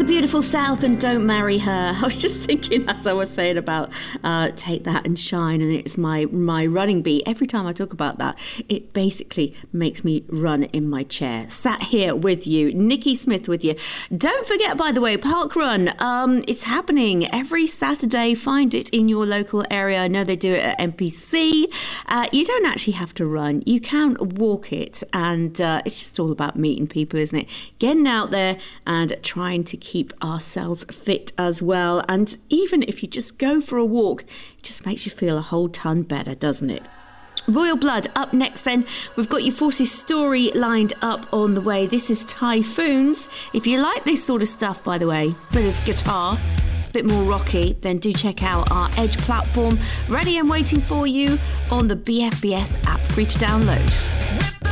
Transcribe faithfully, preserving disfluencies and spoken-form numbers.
beautiful South and Don't Marry Her. I was just thinking as I was saying about uh, Take That and Shine, and it's my, my running beat. Every time I talk about that, it basically makes me run in my chair. Sat here with you, Nikki Smith with you. Don't forget, by the way, Park Run. Um, it's happening every Saturday. Find it in your local area. I know they do it at M P C. Uh, you don't actually have to run. You can walk it, and uh, it's just all about meeting people, isn't it? Getting out there and trying to keep ourselves fit as well. And even if you just go for a walk, it just makes you feel a whole ton better, doesn't it? Royal Blood up next then. We've got your Forces story lined up on the way. This is Typhoons. If you like this sort of stuff, by the way, bit of guitar, a bit more rocky, then do check out our Edge platform. Ready and waiting for you on the B F B S app, free to download.